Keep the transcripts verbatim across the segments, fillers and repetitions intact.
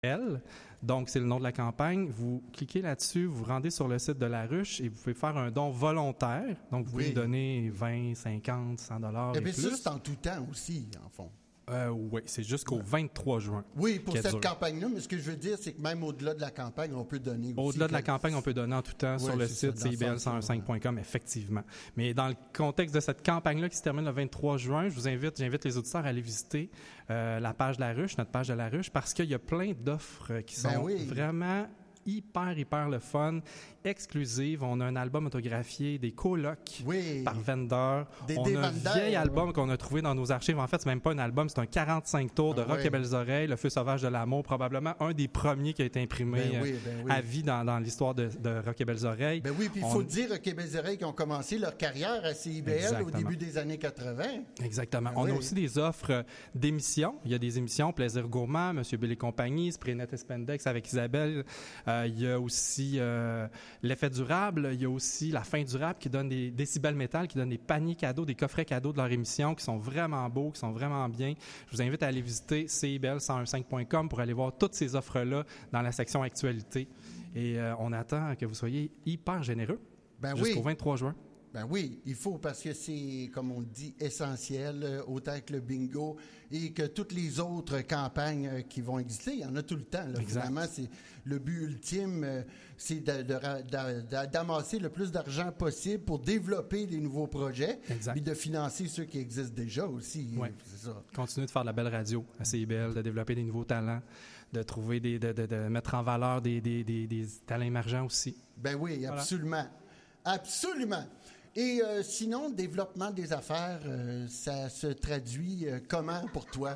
L. Donc, c'est le nom de la campagne. Vous cliquez là-dessus, vous rendez sur le site de La Ruche et vous pouvez faire un don volontaire. Donc, vous pouvez oui. donner vingt, cinquante, cent dollars et, et puis plus. ça, c'est en tout temps aussi, en fond. Euh, oui, c'est jusqu'au ouais. vingt-trois juin. Oui, pour cette dure. campagne-là, mais ce que je veux dire, c'est que même au-delà de la campagne, on peut donner aussi. Au-delà de la campagne, on peut donner en tout temps oui, sur le site C I B L cent un cinq point com, effectivement. Mais dans le contexte de cette campagne-là qui se termine le vingt-trois juin, je vous invite, j'invite les auditeurs à aller visiter euh, la page de La Ruche, notre page de La Ruche, parce qu'il y a plein d'offres qui sont ben oui. vraiment hyper, hyper le fun, exclusive. On a un album autographié, des colocs oui. par vendeur. Des, on des a un vieil album ouais. qu'on a trouvé dans nos archives. En fait, c'est même pas un album, c'est un quarante-cinq tours de ah, Rock oui. et Belles Oreilles, Le Feu sauvage de l'amour, probablement un des premiers qui a été imprimé ben oui, ben oui. à vie dans, dans l'histoire de, de Rock et Belles Oreilles. Ben oui, puis il faut on... dire Rock et Belles Oreilles qui ont commencé leur carrière à C I B L Exactement. Au début des années quatre-vingt. Exactement. Ben on oui. a aussi des offres d'émissions. Il y a des émissions Plaisir gourmand, Monsieur Bill et compagnie, Spraynet et Spendex avec Isabelle. Euh, il y a aussi euh, l'effet durable. Il y a aussi la fin durable qui donne des décibels métal, qui donne des paniers cadeaux, des coffrets cadeaux de leur émission qui sont vraiment beaux, qui sont vraiment bien. Je vous invite à aller visiter C I B L cent un cinq point com pour aller voir toutes ces offres-là dans la section actualité. Et euh, on attend que vous soyez hyper généreux ben jusqu'au oui. vingt-trois juin. Ben oui, il faut parce que c'est, comme on dit, essentiel, autant que le bingo et que toutes les autres campagnes qui vont exister. Il y en a tout le temps. Là. Finalement, c'est le but ultime, c'est de, de, de, d'amasser le plus d'argent possible pour développer des nouveaux projets et de financer ceux qui existent déjà aussi. Oui. C'est ça. Continuer de faire de la belle radio à C I B L, de développer des nouveaux talents, de trouver des, de, de, de mettre en valeur des, des, des, des talents émergents aussi. Ben oui, absolument. Voilà. Absolument. Et euh, sinon, développement des affaires, euh, ça se traduit euh, comment pour toi?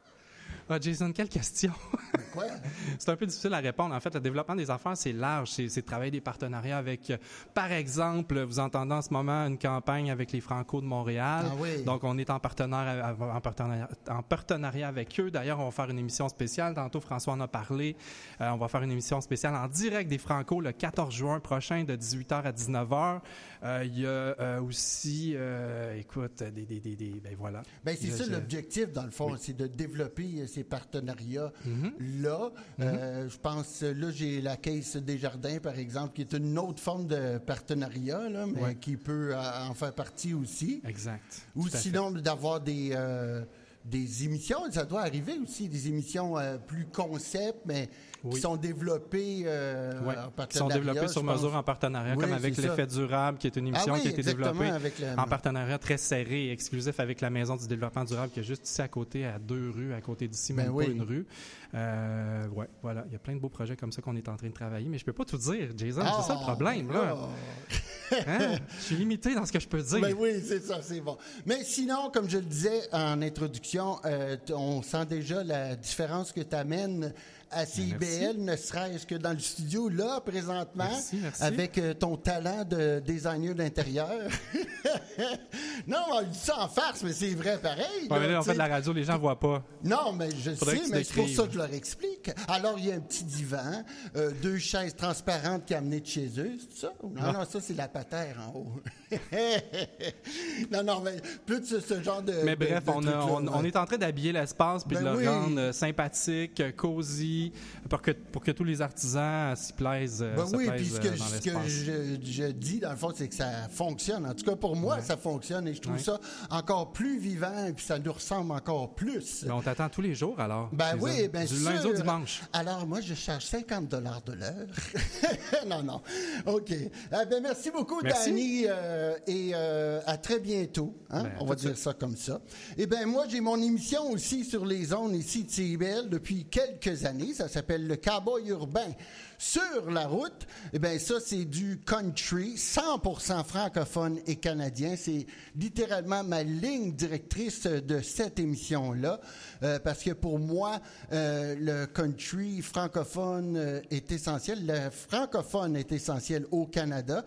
Ah, Jason, quelle question! Quoi? C'est un peu difficile à répondre. En fait, le développement des affaires, c'est large. C'est, c'est de travailler des partenariats avec, euh, par exemple, vous entendez en ce moment une campagne avec les Franco de Montréal. Ah oui. Donc, on est en partenariat, en partenariat, en partenariat avec eux. D'ailleurs, on va faire une émission spéciale. Tantôt, François en a parlé. Euh, on va faire une émission spéciale en direct des Franco le quatorze juin prochain de dix-huit heures à dix-neuf heures. Euh, il y a euh, aussi, euh, écoute, des, des, des, des, ben voilà. Ben c'est je, ça je... l'objectif, dans le fond, oui. c'est de développer ces partenariats-là. Mm-hmm. Euh, mm-hmm. Je pense, là, j'ai la Caisse Desjardins, par exemple, qui est une autre forme de partenariat, là, mais ouais. qui peut en faire partie aussi. Exact. Ou sinon, fait. d'avoir des... Euh, des émissions, ça doit arriver aussi, des émissions euh, plus concept, mais oui. qui sont développées euh, ouais. en partenariat. Qui sont développées sur mesure pense. en partenariat, oui, comme avec l'effet durable, qui est une émission ah, oui, qui a été développée la... en partenariat très serré et exclusif avec la Maison du développement durable, qui est juste ici à côté, à deux rues, à côté d'ici, ben même oui. pas une rue. Euh, ouais, voilà, il y a plein de beaux projets comme ça qu'on est en train de travailler, mais je peux pas tout dire, Jason, oh, c'est ça le problème, là. Oh. Hein? Je suis limité dans ce que je peux dire. Ben oui, c'est ça, c'est bon. Mais sinon, comme je le disais en introduction, euh, on sent déjà la différence que tu amènes à C I B L, ne serait-ce que dans le studio, là, présentement, merci, merci. avec euh, ton talent de designer d'intérieur. Non, on dit ça en farce, mais c'est vrai pareil. Ouais, là, mais là, on fait de la radio, les gens ne voient pas. Non, mais je Faudrait sais, mais c'est pour ça que je leur explique. Alors, il y a un petit divan, euh, deux chaises transparentes qui amenées de chez eux, c'est ça? Non, non, non ça, c'est la patère en haut. non, non, mais plus de ce, ce genre de... Mais bref, de, de on, a, on, ouais. on est en train d'habiller l'espace puis ben de le oui. rendre sympathique, cosy, pour que, pour que tous les artisans s'y plaisent. Ben se oui, plaisent puis ce que, dans ce que je, je dis, dans le fond, c'est que ça fonctionne. En tout cas, pour moi, ouais. ça fonctionne et je trouve ouais. ça encore plus vivant et puis ça nous ressemble encore plus. Mais on t'attend tous les jours, alors. Ben oui, bien sûr. Du lundi au dimanche. Alors, moi, je charge cinquante dollars de l'heure. non, non. OK. Eh ben, merci beaucoup, merci. Danny, euh, et euh, à très bientôt. Hein? Ben, on va dire ça. ça comme ça. Eh bien, moi, j'ai mon émission aussi sur les ondes ici de C I B L depuis quelques années. Ça s'appelle Le Cowboy urbain. Sur la route, eh bien, ça, c'est du country, cent pour cent francophone et canadien. C'est littéralement ma ligne directrice de cette émission-là, euh, parce que pour moi, euh, le country francophone euh, est essentiel. Le francophone est essentiel au Canada. Donc,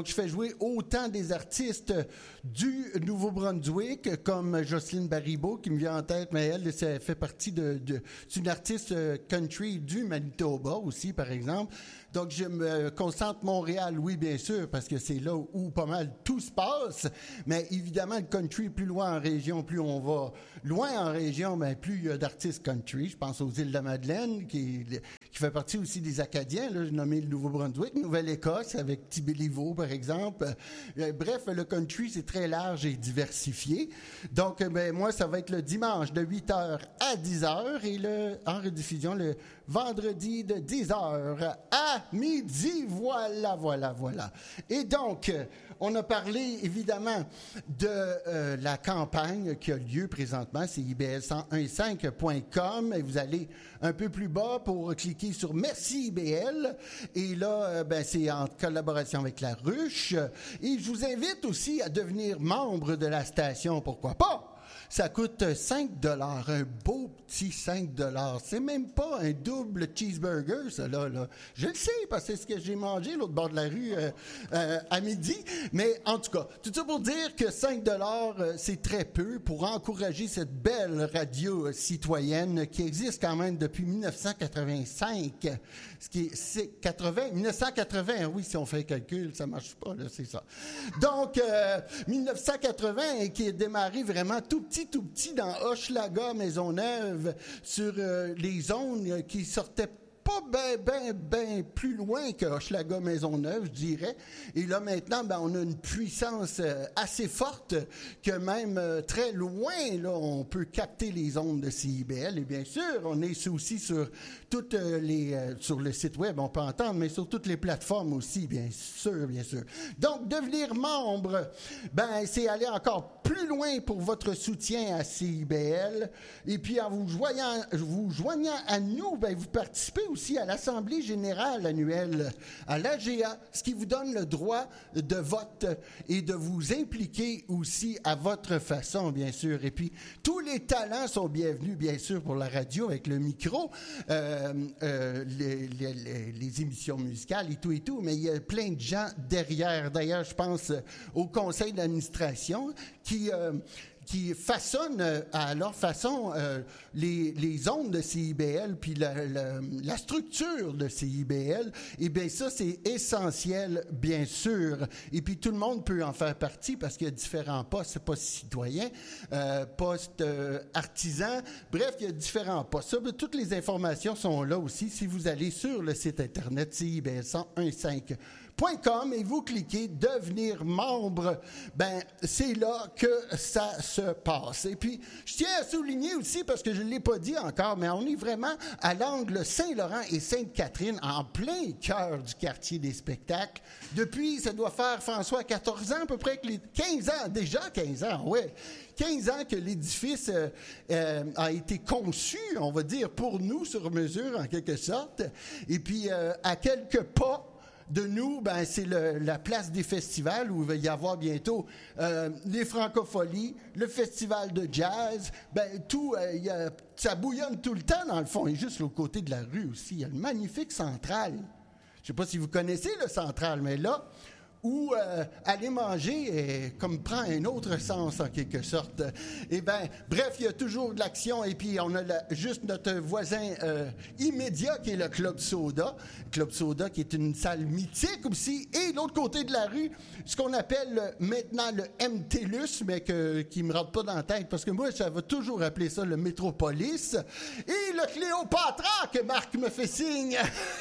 je fais jouer autant des artistes du Nouveau-Brunswick, comme Jocelyne Baribeau, qui me vient en tête, mais elle, elle fait partie de, de, c'est une artiste country du Manitoba aussi, par exemple. Donc, je me concentre Montréal, oui, bien sûr, parce que c'est là où pas mal tout se passe. Mais évidemment, le country, plus loin en région, plus on va loin en région, ben, plus il y a d'artistes country. Je pense aux îles de la Madeleine, qui, qui fait partie aussi des Acadiens. Là, j'ai nommé le Nouveau-Brunswick, Nouvelle-Écosse, avec Tibéliveau, par exemple. Euh, bref, le country, c'est très large et diversifié. Donc, ben, moi, ça va être le dimanche de huit heures à dix heures et le, en rediffusion le vendredi de dix heures à midi. Voilà, voilà, voilà. Et donc, on a parlé évidemment de euh, la campagne qui a lieu présentement, c'est I B L cent un virgule cinq point com et vous allez un peu plus bas pour cliquer sur Merci I B L et là, euh, ben, c'est en collaboration avec La Ruche et je vous invite aussi à devenir membre de la station, pourquoi pas? Ça coûte cinq dollars, un beau petit cinq dollars. C'est même pas un double cheeseburger, ça, là. là. Je le sais, parce que c'est ce que j'ai mangé l'autre bord de la rue euh, euh, à midi. Mais en tout cas, tout ça pour dire que cinq dollars, euh, c'est très peu pour encourager cette belle radio euh, citoyenne qui existe quand même depuis dix-neuf cent quatre-vingt-cinq. Ce qui est, c'est quatre-vingts, dix-neuf cent quatre-vingts, oui, si on fait le calcul, ça marche pas, là, c'est ça. Donc, euh, dix-neuf cent quatre-vingts, et qui est démarré vraiment tout petit, tout petit dans Hochelaga, Maisonneuve, sur euh, les zones qui sortaient pas bien, bien, bien plus loin que Hochelaga Maisonneuve, je dirais. Et là, maintenant, ben, on a une puissance euh, assez forte que même euh, très loin, là, on peut capter les ondes de C I B L. Et bien sûr, on est aussi sur toutes les, euh, sur le site web, on peut entendre, mais sur toutes les plateformes aussi, bien sûr, bien sûr. Donc, devenir membre, ben, c'est aller encore plus loin pour votre soutien à C I B L. Et puis, en vous joignant, vous joignant à nous, ben, vous participez aussi à l'Assemblée générale annuelle, à l'A G A, ce qui vous donne le droit de vote et de vous impliquer aussi à votre façon, bien sûr. Et puis, tous les talents sont bienvenus, bien sûr, pour la radio avec le micro, euh, euh, les, les, les, les émissions musicales et tout et tout, mais il y a plein de gens derrière. D'ailleurs, je pense au conseil d'administration qui... Euh, qui façonnent euh, à leur façon euh, les, les ondes de C I B L puis la, la, la structure de C I B L. Et bien ça, c'est essentiel, bien sûr. Et puis tout le monde peut en faire partie parce qu'il y a différents postes, postes citoyens, euh, postes euh, artisans. Bref, il y a différents postes. Ça, toutes les informations sont là aussi si vous allez sur le site Internet C I B L cent un virgule cinq point com et vous cliquez devenir membre, ben c'est là que ça se passe. Et puis, je tiens à souligner aussi, parce que je ne l'ai pas dit encore, mais on est vraiment à l'angle Saint-Laurent et Sainte-Catherine, en plein cœur du quartier des spectacles. Depuis, ça doit faire, François, quatorze ans à peu près, que les quinze ans, déjà quinze ans, ouais. quinze ans que l'édifice euh, euh, a été conçu, on va dire, pour nous, sur mesure, en quelque sorte. Et puis, euh, à quelques pas de nous, ben, c'est le, la place des festivals où il va y avoir bientôt euh, les Francopholies, le festival de jazz, ben, tout, euh, y a, ça bouillonne tout le temps dans le fond, et juste l'autre côté de la rue aussi. Il y a le magnifique Central. Je ne sais pas si vous connaissez le Central, mais là, où euh, aller manger est, comme prend un autre sens en quelque sorte. Eh bien, bref, il y a toujours de l'action et puis on a la, juste notre voisin euh, immédiat qui est le Club Soda. Club Soda qui est une salle mythique aussi. Et l'autre côté de la rue, ce qu'on appelle maintenant le M T L U S, mais que, qui ne me rentre pas dans la tête parce que moi, ça va toujours appeler ça le Métropolis. Et le Cléopatra que Marc me fait signe.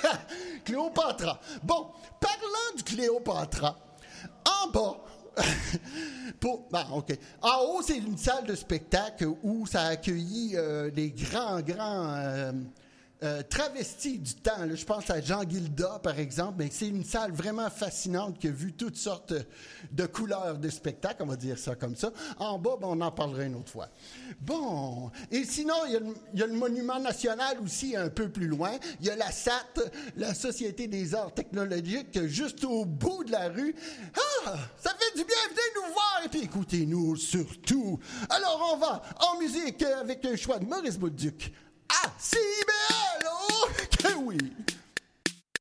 Cléopatra. Bon, parlant du Cléopatra, en bas, pour, ben, OK. En haut, c'est une salle de spectacle où ça a accueilli euh, les grands, grands euh, euh, travestis du temps. Là, je pense à Jean Guilda, par exemple. Mais c'est une salle vraiment fascinante qui a vu toutes sortes de couleurs de spectacles, on va dire ça comme ça. En bas, ben, on en parlera une autre fois. Bon. Et sinon, il y a le, il y a le Monument national aussi, un peu plus loin. Il y a la S A T, la Société des arts technologiques, juste au bout de la rue. Ah! Ça fait du bien, venez nous voir et puis écoutez-nous surtout. Alors, on va en musique avec un choix de Maurice Bolduc. Ah, C I B L, oh, que oui!